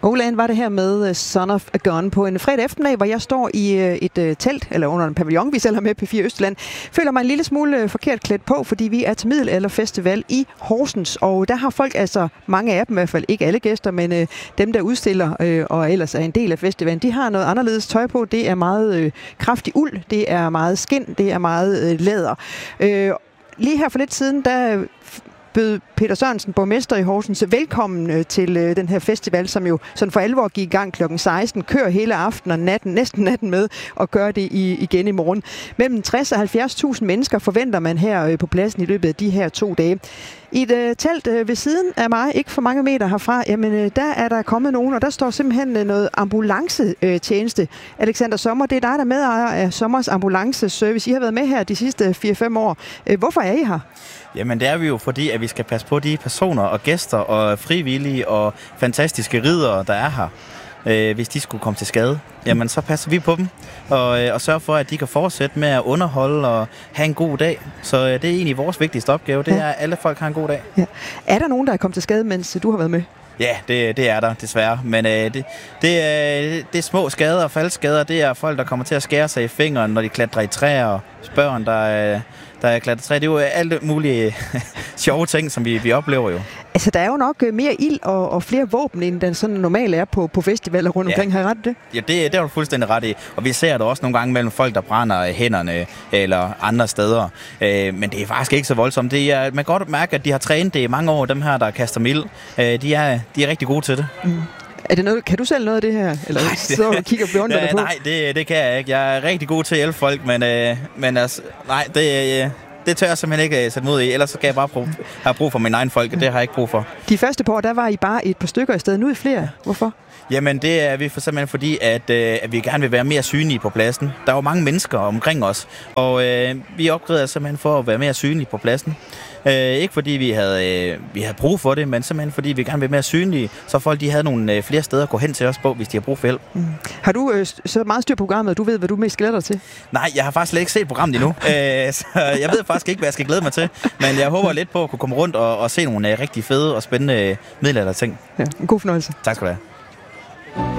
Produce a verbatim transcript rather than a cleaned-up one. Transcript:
Olan var det her med Son of a Gun på en fredag eftermiddag, hvor jeg står i et uh, telt, eller under en pavillon, vi sælger med P fire Østjylland. Føler mig en lille smule uh, forkert klædt på, fordi vi er til Middelalderfestival i Horsens, og der har folk, altså mange af dem i hvert fald, ikke alle gæster, men uh, dem, der udstiller uh, og ellers er en del af festivalen, de har noget anderledes tøj på. Det er meget uh, kraftig uld, det er meget skind, det er meget uh, læder. Uh, lige her for lidt siden, der bød Peter Sørensen, borgmester i Horsens, velkommen til øh, den her festival, som jo sådan for alvor gik i gang klokken seksten, kører hele aftenen og natten, næsten natten med, og gør det i, igen i morgen. Mellem tres og halvfjerds tusind mennesker forventer man her øh, på pladsen i løbet af de her to dage. I et øh, telt øh, ved siden af mig, ikke for mange meter herfra, jamen øh, der er der kommet nogen, og der står simpelthen øh, noget ambulancetjeneste. Øh, Alexander Sommer, det er dig, der er medejer af Sommers Ambulanceservice. I har været med her de sidste fire fem år. Øh, hvorfor er I her? Jamen det er vi jo, fordi at vi skal passe på de personer og gæster og frivillige og fantastiske riddere, der er her. Øh, hvis de skulle komme til skade, jamen så passer vi på dem og, øh, og sørger for, at de kan fortsætte med at underholde og have en god dag. Så øh, det er egentlig vores vigtigste opgave, det er, at alle folk har en god dag. Ja. Er der nogen, der er kommet til skade, mens du har været med? Ja, det, det er der desværre, men øh, det, det, er, det er små skader og faldskader. Det er folk, der kommer til at skære sig i fingeren, når de klatrer i træer, børn, der, der klatrer i træer. Det er jo alle mulige sjove ting, som vi, vi oplever jo. Altså, der er jo nok mere ild og, og flere våben, end den sådan normalt er på, på festivaler rundt omkring. Ja. Har I ret i det? Ja, det, det er du fuldstændig ret i. Og vi ser det også nogle gange mellem folk, der brænder hænderne eller andre steder. Øh, men det er faktisk ikke så voldsomt. Det er, man kan godt mærke, at de har trænet det i mange år, dem her, der kaster mild. Øh, de, er, de er rigtig gode til det. Mm. Er det noget, kan du selv noget af det her? Eller nej, så det, kigger beundrende på? Nej, det, det kan jeg ikke. Jeg er rigtig god til at hjælpe folk, men, øh, men altså, nej, det øh, Det tør jeg simpelthen ikke sætte mod i, ellers så skal jeg bare prøve, have brug for mine egne folk, og det har jeg ikke brug for. De første par år, der var I bare et par stykker i stedet, nu er I flere. Hvorfor? Jamen det er vi for simpelthen fordi, at, øh, at vi gerne vil være mere synlige på pladsen. Der er jo mange mennesker omkring os, og øh, vi opgraderer simpelthen for at være mere synlige på pladsen. Øh, ikke fordi vi havde, øh, vi havde brug for det, men simpelthen fordi vi gerne vil være mere synlige, så folk de havde nogle øh, flere steder at gå hen til os på, hvis de har brug for hjælp. Mm. Har du øh, så meget styr på programmet, at du ved, hvad du mest glæder dig til? Nej, jeg har faktisk slet ikke set programmet endnu, øh, så jeg ved faktisk ikke, hvad jeg skal glæde mig til. Men jeg håber lidt på at kunne komme rundt og, og se nogle øh, rigtig fede og spændende middelalder ting. Ja, en god fornøjelse. Tak skal du have.